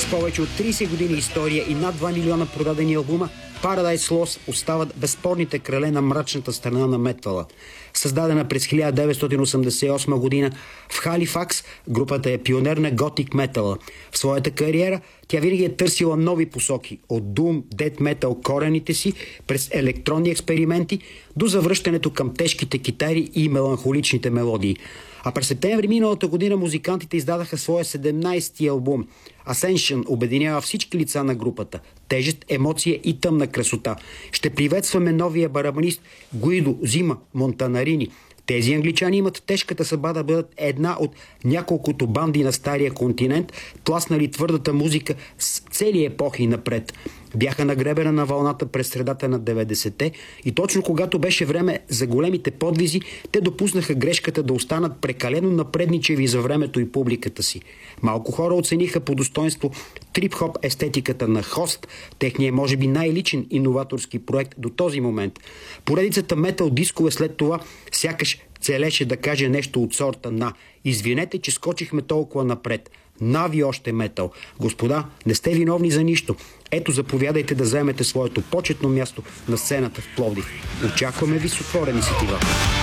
С повече от 30 години история и над 2 милиона продадени албума, Paradise Lost остават безспорните крале на мрачната страна на метала. Създадена през 1988 година в Халифакс, групата е пионер на готик метала. В своята кариера тя винаги е търсила нови посоки, от Doom, Death Metal корените си, през електронни експерименти до завръщането към тежките китари и меланхоличните мелодии. А през септември миналата година музикантите издадаха своя 17-ти албум. Ascension обединява всички лица на групата. Тежест, емоция и тъмна красота. Ще приветстваме новия барабанист Гуидо Зима Монтанарини. Тези англичани имат тежката съдба да бъдат една от няколкото банди на Стария континент, тласнали твърдата музика с цели епохи напред. Бяха на гребена на вълната през средата на 90-те и точно когато беше време за големите подвизи, те допуснаха грешката да останат прекалено напредничеви за времето и публиката си. Малко хора оцениха по достоинство трип-хоп естетиката на Хост, техния може би най-личен иноваторски проект до този момент. Поредицата метал дискове след това сякаш целеше да каже нещо от сорта на "Извинете, че скочихме толкова напред. Нави още метал. Господа, не сте виновни за нищо. Ето, заповядайте да вземете своето почетно място на сцената в Пловдив. Очакваме ви с отворени сетива."